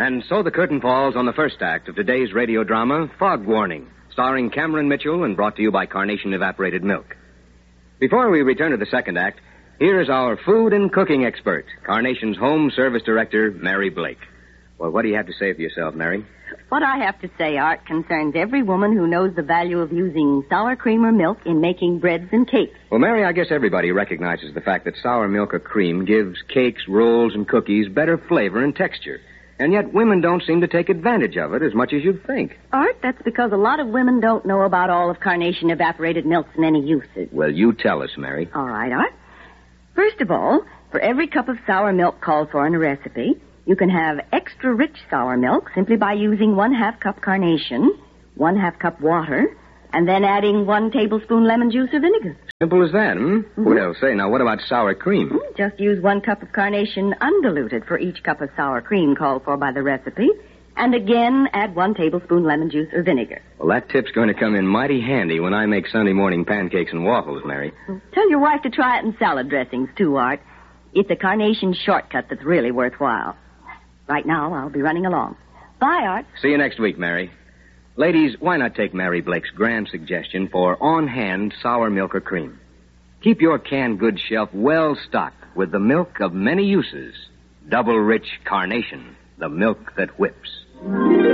And so the curtain falls on the first act of today's radio drama, Fog Warning, starring Cameron Mitchell and brought to you by Carnation Evaporated Milk. Before we return to the second act, here is our food and cooking expert, Carnation's Home Service Director, Mary Blake. Well, what do you have to say for yourself, Mary? What I have to say, Art, concerns every woman who knows the value of using sour cream or milk in making breads and cakes. Well, Mary, I guess everybody recognizes the fact that sour milk or cream gives cakes, rolls, and cookies better flavor and texture. And yet women don't seem to take advantage of it as much as you'd think. Art, that's because a lot of women don't know about all of Carnation Evaporated Milk's many uses. Well, you tell us, Mary. All right, Art. First of all, for every cup of sour milk called for in a recipe, you can have extra rich sour milk simply by using 1/2 cup Carnation, 1/2 cup water, and then adding 1 tablespoon lemon juice or vinegar. Simple as that, hmm? Mm-hmm. Well, say, now, what about sour cream? Just use 1 cup of Carnation undiluted for each cup of sour cream called for by the recipe, and again add 1 tablespoon lemon juice or vinegar. Well, that tip's going to come in mighty handy when I make Sunday morning pancakes and waffles, Mary. Tell your wife to try it in salad dressings, too, Art. It's a Carnation shortcut that's really worthwhile. Right now, I'll be running along. Bye, Art. See you next week, Mary. Ladies, why not take Mary Blake's grand suggestion for on-hand sour milk or cream? Keep your canned goods shelf well stocked with the milk of many uses. Double rich Carnation, the milk that whips.